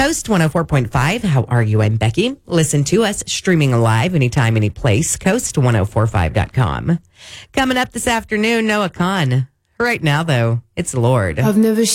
Coast 104.5. How are you? I'm Becky. Listen to us streaming live anytime, any place. Coast1045.com. Coming up this afternoon, Noah Khan. Right now, though, it's Lord. I've never